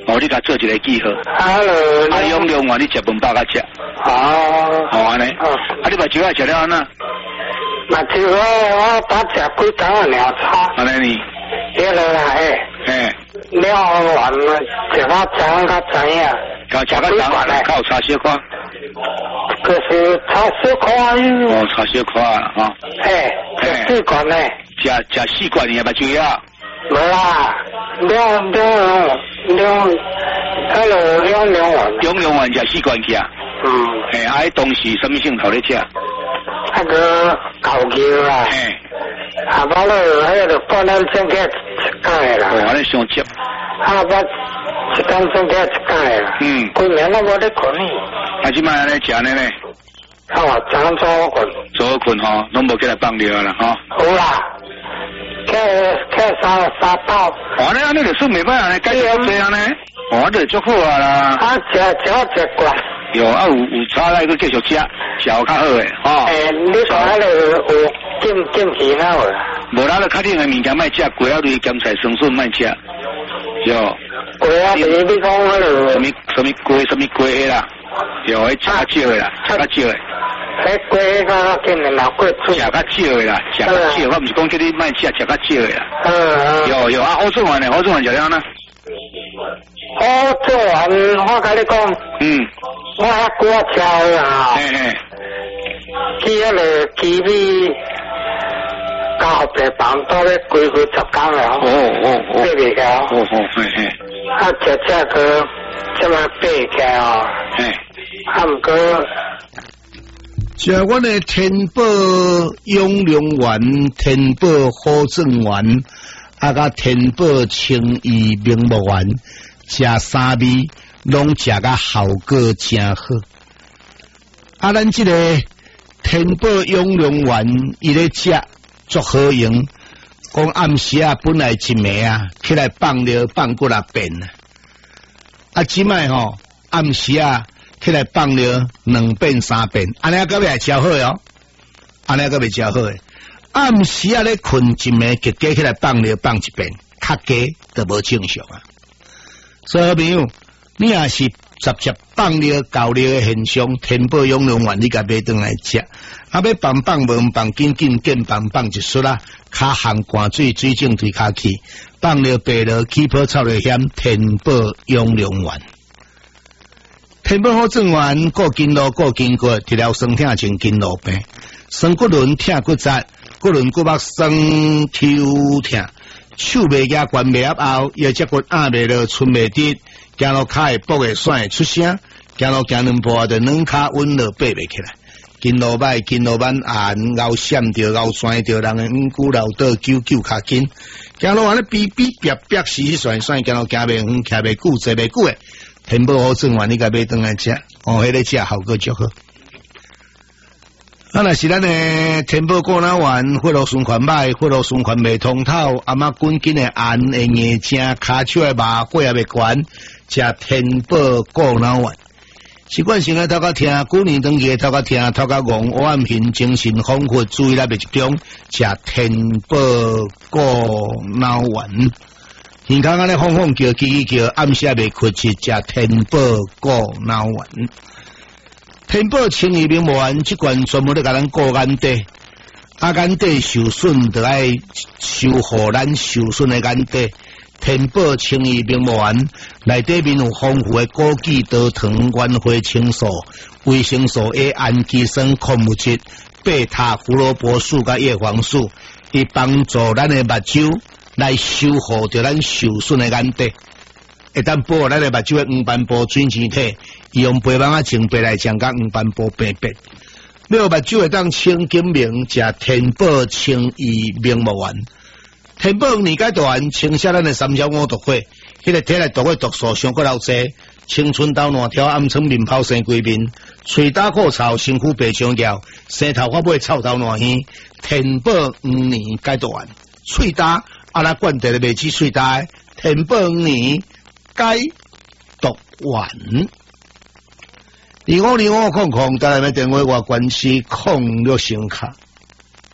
哦，你甲做一个记号。 Hello。 啊，永良丸你食饭饱甲食。 哦。 好安尼。啊，你目睭啊食了安那？ 目睭我打食几工啊鸟草。 安尼呢？ 迄落啦嘿。 了丸食到长较知影。 甲食到长咧，较有差小可。 就是差小可。 哦，差小可啊，哈。 嘿，四罐咧。 食四罐你目睭啊？ 无啦，两丸食4罐去啊。嘿，啊，迄当时什么镜头咧食？ 那个高球啦。 嘿。 啊，完了，迄个半两钟起一盖啦。 哦，安尼伤接。 啊，我一当钟起一盖啦。规暝都无咧困呢。 啊，即摆安尼食安尼咧？ 哦，早困。 早困吼，拢无起来放尿啦，吼。 好啦。开三包。 哦，安尼就算袂歹安尼，改做这样呢？哦，这足好啊啦。 啊，食惯。 有啊，有差来，佮继续食，食较好诶，吼。 你说迄个有禁忌那有啦？ 无啦，较冷诶物件莫食，鸡仔类、咸菜、酸笋莫食。有。 鸡仔类你讲迄个？ 什么鸡迄啦？有，迄食较少诶啦，食较少诶。 迄鸡较紧诶，老贵出。 食较少诶啦，食较少，我毋是讲叫你莫食，食较少诶啦。有啊，好做完诶，好做完食了呢。 好做完，我甲你讲。我遐古桥啦。去迄个基米交白房到咧规10工了。爬袂起。啊，食个即摆爬起哦。啊，毋过。 食阮的天宝永良丸、天宝好正丸，啊甲天宝清益明目丸，食3味拢食甲效果真好。啊，咱这个天宝永良丸，伊咧食足好用。讲暗时啊，本来一暝啊，起来放尿放过来便啊，即摆吼暗时啊。起来放了2遍3遍，安尼个袂超好哦，安尼个袂超好诶。暗时啊咧困一暝，结果起来放了放一遍，较加就无正常啊。所以好朋友，你若是直放了够了诶现象，天宝永良丸你甲买转来食，啊要放无放紧见放一束啦，骹含汗水水肿对骹去，放了白了起泡臭了险，天宝永良丸。天宝好正丸，顾筋络顾筋骨，治疗酸痛前筋络病，酸骨轮痛骨折，骨轮骨膜酸抽痛，手袂夹关袂合后，腰脊骨压袂落，寸袂直，行路骹会跛会甩会出声，行路行2步就软骹稳落爬袂起来，筋络歹筋络慢硬，腰闪着腰酸着，人诶五股老倒久骹筋，行路安尼逼逼死甩，行路行袂远，徛袂久，坐袂久诶。天宝好正丸，你甲买转来食，迄个食效果足好。若是咱诶天宝果脑丸，血路循环歹，血路循环袂通透，阿妈滚筋诶按会硬正，骹手诶麻血也袂悬，食天宝果脑丸。习惯性诶头壳疼，旧年长期头壳疼，头壳戆，黑暗型，精神恍惚，注意力袂集中，食天宝果脑丸。健康安尼晃叫，叽叫，暗时未困去食天宝果脑丸。天宝清益明目丸，即罐专门咧甲咱顾眼底，啊眼底受损，就爱修护咱受损的眼底。天宝清益明目丸内底面有丰富的枸杞、多糖、原花青素、维生素 A、氨基酸、矿物质、贝塔胡萝卜素甲叶黄素，以帮助咱的目睭。来修护着咱受损的眼底，会当保护咱的目睭的黄斑部水晶体，用白网净白来将甲黄斑部变白。要目睭会当清金明，食天宝清益明目丸。天宝年解毒丸清洗咱的3焦5毒火，迄个体内毒火毒素上过老济，青春痘烂条暗疮面泡生规面，喙打口臭，身躯白上翘，生头发尾臭头烂耳。天宝5年解毒丸，喙打。啊！咱灌地咧未止水大，天宝5年解毒丸。250500，带来咩电话？我关系06声卡。